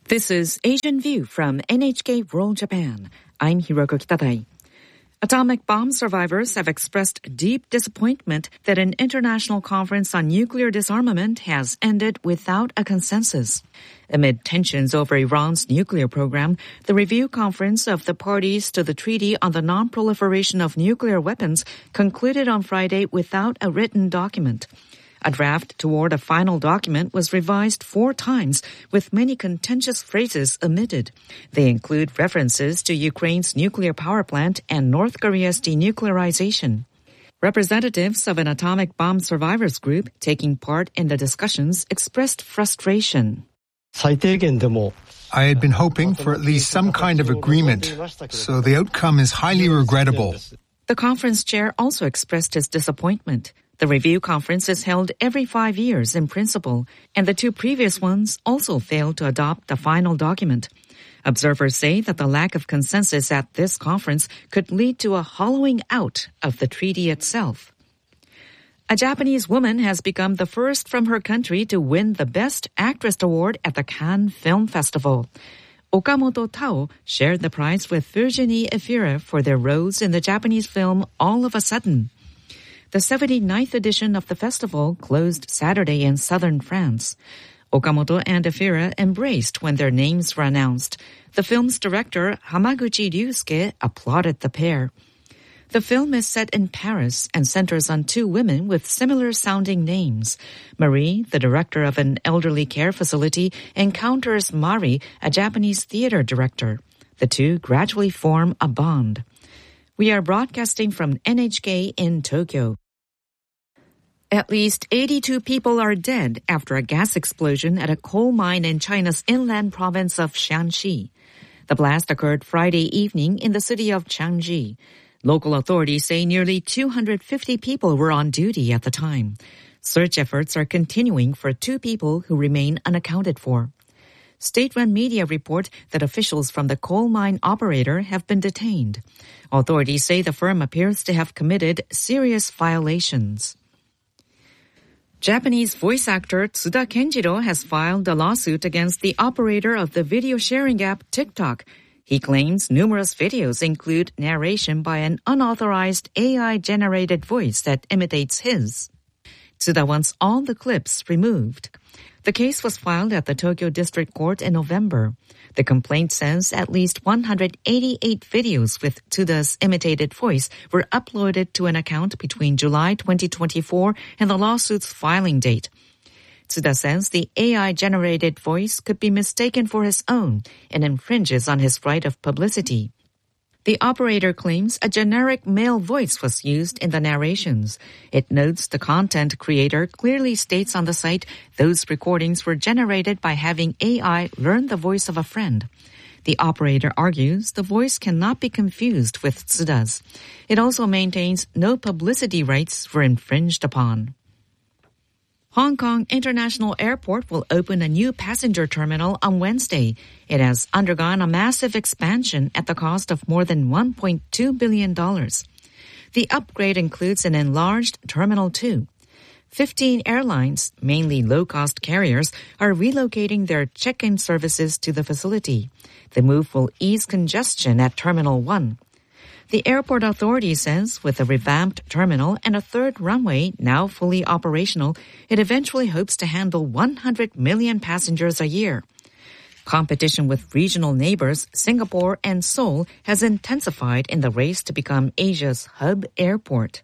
This is Asian View from NHK World Japan. I'm Hiroko Kitadai. Atomic bomb survivors have expressed deep disappointment that an international conference on nuclear disarmament has ended without a consensus. Amid tensions over Iran's nuclear program, the review conference of the parties to the Treaty on the Non-Proliferation of Nuclear Weapons concluded on Friday without a written document. A draft toward a final document was revised 4 times, with many contentious phrases omitted. They include references to Ukraine's nuclear power plant and North Korea's denuclearization. Representatives of an atomic bomb survivors group taking part in the discussions expressed frustration. I had been hoping for at least some kind of agreement, so the outcome is highly regrettable. The conference chair also expressed his disappointment. The review conference is held every 5 years in principle, and the 2 previous ones also failed to adopt the final document. Observers say that the lack of consensus at this conference could lead to a hollowing out of the treaty itself. A Japanese woman has become the first from her country to win the Best Actress award at the Cannes Film Festival. Okamoto Tao shared the prize with Virginie Efira for their roles in the Japanese film All of a Sudden. The 79th edition of the festival closed Saturday in southern France. Okamoto and Efira embraced when their names were announced. The film's director, Hamaguchi Ryusuke, applauded the pair. The film is set in Paris and centers on 2 women with similar-sounding names. Marie, the director of an elderly care facility, encounters Mari, a Japanese theater director. The 2 gradually form a bond. We are broadcasting from NHK in Tokyo. At least 82 people are dead after a gas explosion at a coal mine in China's inland province of Shanxi. The blast occurred Friday evening in the city of Changji. Local authorities say nearly 250 people were on duty at the time. Search efforts are continuing for 2 people who remain unaccounted for. State-run media report that officials from the coal mine operator have been detained. Authorities say the firm appears to have committed serious violations. Japanese voice actor Tsuda Kenjiro has filed a lawsuit against the operator of the video-sharing app TikTok. He claims numerous videos include narration by an unauthorized AI-generated voice that imitates his. Tsuda wants all the clips removed. The case was filed at the Tokyo District Court in November. The complaint says at least 188 videos with Tsuda's imitated voice were uploaded to an account between July 2024 and the lawsuit's filing date. Tsuda says the AI-generated voice could be mistaken for his own and infringes on his right of publicity. The operator claims a generic male voice was used in the narrations. It notes the content creator clearly states on the site those recordings were generated by having AI learn the voice of a friend. The operator argues the voice cannot be confused with Tsuda's. It also maintains no publicity rights were infringed upon. Hong Kong International Airport will open a new passenger terminal on Wednesday. It has undergone a massive expansion at the cost of more than $1.2 billion. The upgrade includes an enlarged Terminal 2. 15 airlines, mainly low-cost carriers, are relocating their check-in services to the facility. The move will ease congestion at Terminal 1. The airport authority says with a revamped terminal and a 3rd runway now fully operational, it eventually hopes to handle 100 million passengers a year. Competition with regional neighbors Singapore and Seoul has intensified in the race to become Asia's hub airport.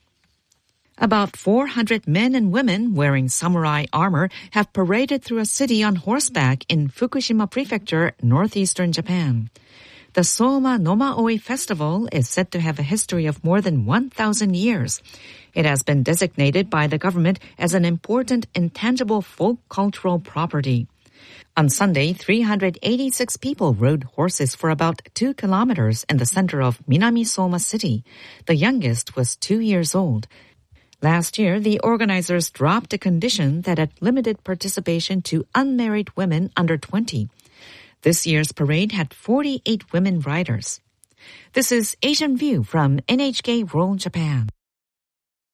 About 400 men and women wearing samurai armor have paraded through a city on horseback in Fukushima Prefecture, northeastern Japan. The Soma Nomaoi Festival is said to have a history of more than 1,000 years. It has been designated by the government as an important intangible folk cultural property. On Sunday, 386 people rode horses for about 2 kilometers in the center of Minami Soma City. The youngest was 2 years old. Last year, the organizers dropped a condition that had limited participation to unmarried women under 20. This year's parade had 48 women riders. This is Asian View from NHK World Japan.